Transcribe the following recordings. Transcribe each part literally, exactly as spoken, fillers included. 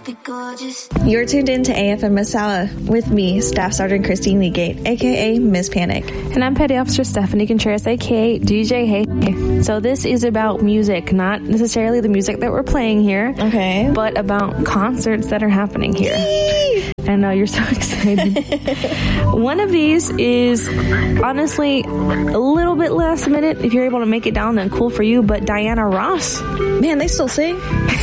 be gorgeous. You're tuned in to A F M Masala with me, Staff Sergeant Christine Legate, aka Miss Panic. And I'm Petty Officer Stephanie Contreras, aka D J Hey. So this is about music, not necessarily the music that we're playing here. Okay. But about concerts that are happening here. Yay! I know, you're so excited. One of these is honestly a little bit last minute. If you're able to make it down, then cool for you. But Diana Ross. Man, they still sing.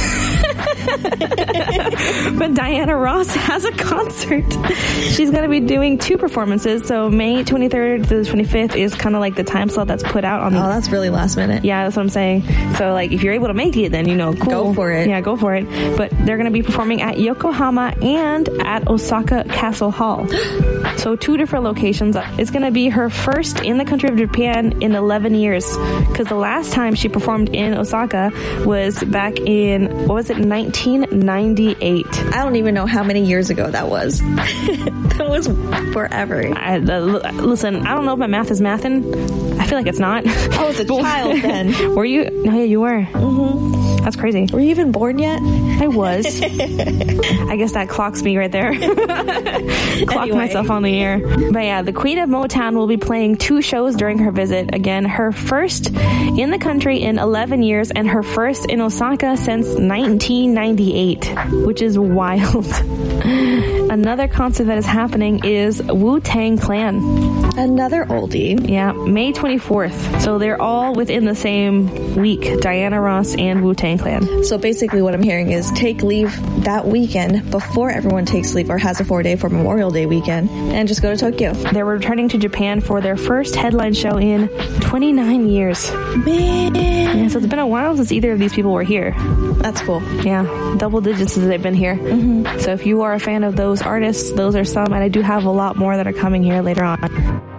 But Diana Ross has a concert. She's going to be doing two performances. So May twenty-third to the twenty-fifth is kind of like the time slot that's put out on the... Oh, that's really last minute. Yeah, that's what I'm saying. So like if you're able to make it, then you know, cool. Go for it. Yeah, go for it. But they're going to be performing at Yokohama and at Osaka Castle Hall. So two different locations. It's going to be her first in the country of Japan in eleven years. Because the last time she performed in Osaka was back in, what was it, nineteen ninety-eight. I don't even know how many years ago that was. That was forever. I, uh, listen, I don't know if my math is mathin'. I feel like it's not. I was a child then. Were you? No, yeah, you were. Mm-hmm. That's crazy. Were you even born yet? I was. I guess that clocks me right there. Clocked anyway. myself on the air. But yeah, the Queen of Motown will be playing two shows during her visit. Again, her first in the country in eleven years and her first in Osaka since nineteen ninety-eight, which is wild. Another concert that is happening is Wu-Tang Clan. Another oldie. Yeah, May twenty-fourth. So they're all within the same week, Diana Ross and Wu-Tang Clan. So basically what I'm hearing is take leave that weekend before everyone takes leave or has a four day for Memorial Day weekend and just go to Tokyo. They're returning to Japan for their first headline show in twenty-nine years. Man. Yeah, so it's been a while since either of these people were here. That's cool. Yeah, double digits since they've been here. Mm-hmm. So if you are a fan of those artists, those are some, and I do have a lot more that are coming here later on.